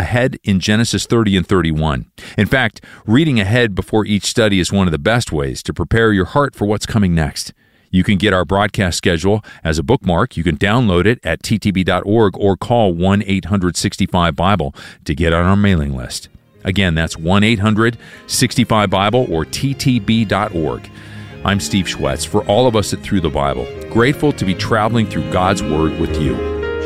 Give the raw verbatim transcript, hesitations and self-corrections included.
ahead in Genesis thirty and thirty-one. In fact, reading ahead before each study is one of the best ways to prepare your heart for what's coming next. You can get our broadcast schedule as a bookmark. You can download it at t t b dot org or call one eight hundred sixty-five Bible to get on our mailing list. Again, that's one eight hundred sixty-five Bible or t t b dot org. I'm Steve Schwetz. For all of us at Through the Bible, grateful to be traveling through God's Word with you.